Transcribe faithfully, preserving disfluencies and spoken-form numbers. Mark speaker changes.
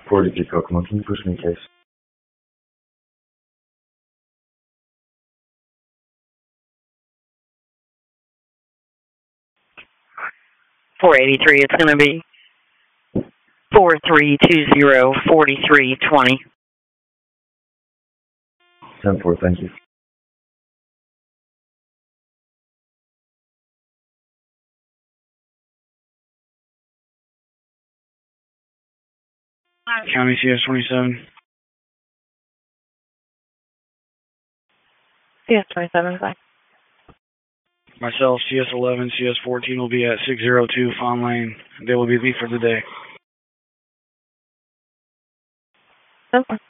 Speaker 1: forty-three Kokomo, can you push me, case?
Speaker 2: four eighty-three, it's going to be four three two zero, four three two zero.
Speaker 1: ten four, thank you.
Speaker 3: County C S twenty-seven.
Speaker 2: C S twenty-seven, bye.
Speaker 3: Myself, C S eleven, C S fourteen will be at six oh two Fawn Lane. They will be leave for the day.
Speaker 2: ten four.